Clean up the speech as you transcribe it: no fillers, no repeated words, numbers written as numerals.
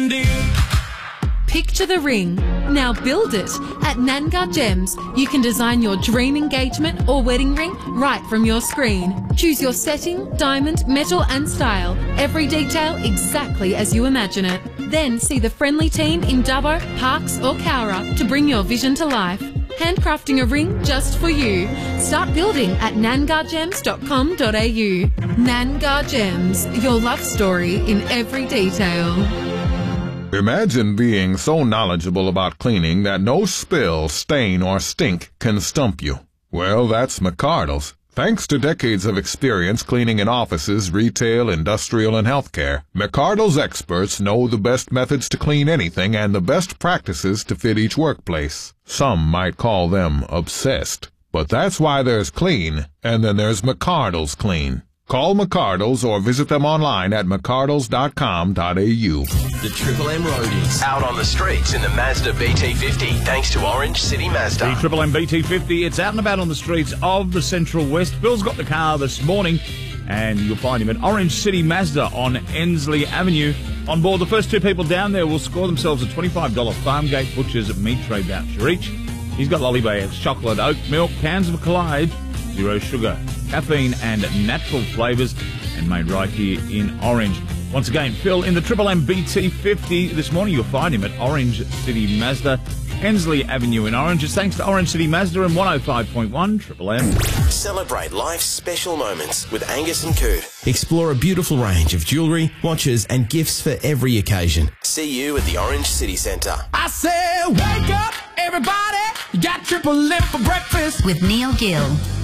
Picture the ring. Now build it. At Nangar Gems, you can design your dream engagement or wedding ring right from your screen. Choose your setting, diamond, metal and style. Every detail exactly as you imagine it. Then see the friendly team in Dubbo, Parkes or Cowra to bring your vision to life. Handcrafting a ring just for you. Start building at nangargems.com.au. Nangar Gems, your love story in every detail. Imagine being so knowledgeable about cleaning that no spill, stain, or stink can stump you. Well, that's McCardle's. Thanks to decades of experience cleaning in offices, retail, industrial, and healthcare, McCardle's experts know the best methods to clean anything and the best practices to fit each workplace. Some might call them obsessed. But that's why there's clean, and then there's McCardle's Clean. Call McCardle's or visit them online at mccardles.com.au. The Triple M Roadies. Out on the streets in the Mazda BT50, thanks to Orange City Mazda. The Triple M BT50, it's out and about on the streets of the Central West. Bill's got the car this morning, and you'll find him at Orange City Mazda on Ensley Avenue. On board, the first two people down there will score themselves a $25 Farmgate Butchers meat tray voucher each. He's got lolly bags, chocolate, oat milk, cans of Collide, zero sugar, caffeine and natural flavours, and made right here in Orange. Once again, Phil in the Triple M BT50 this morning. You'll find him at Orange City Mazda, Ensley Avenue in Orange. It's thanks to Orange City Mazda and 105.1 Triple M. Celebrate life's special moments with Angus and Coot. Explore a beautiful range of jewellery, watches and gifts for every occasion. See you at the Orange City Centre. I said, wake up, everybody. You got Triple M for breakfast. With Neil Gill.